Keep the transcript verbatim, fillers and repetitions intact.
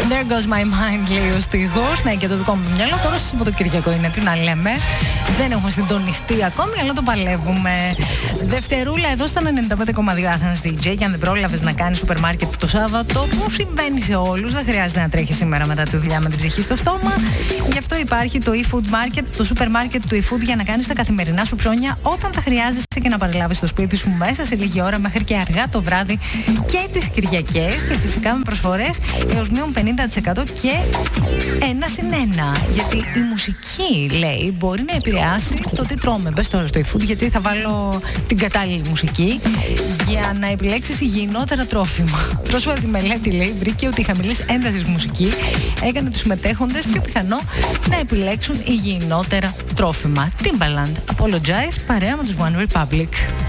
There goes my mind, λέει ο στίχος. Ναι, και το δικό μου μυαλό τώρα στο Σαββατοκύριακο είναι. Τι να λέμε. Δεν έχουμε συντονιστεί ακόμη, αλλά το παλεύουμε. Δευτερούλα εδώ στα ενενήντα πέντε κόμμα δύο Athens ντι τζέι. Και αν δεν πρόλαβες να κάνεις σούπερ μάρκετ το Σάββατο, που συμβαίνει σε όλους, δεν χρειάζεται να τρέχεις σήμερα μετά τη δουλειά με την ψυχή στο στόμα. Γι' αυτό υπάρχει το e-food market, το σούπερ μάρκετ του e-food, για να κάνεις τα καθημερινά σου ψώνια όταν τα χρειάζεσαι και να παρελάβεις το σπίτι σου μέσα σε λίγη ώρα μέχρι και αργά το βράδυ και τις Κυριακές. Και φυσικά με προσφορές έως μείον πενήντα τοις εκατό και ένα συν ένα. Γιατί η μουσική, λέει, μπορεί να επηρεάσει το τι τρώμε. Μπες τώρα στο e-food, γιατί θα βάλω την κατάλληλη μουσική για να επιλέξεις υγιεινότερα τρόφιμα. Πρόσφατη μελέτη, λέει, βρήκε ότι η χαμηλής έντασης μουσική έκανε τους συμμετέχοντες πιο πιθανό να επιλέξουν υγιεινότερα τρόφιμα. Timbaland, Apologize, παρέα με τους One Republic.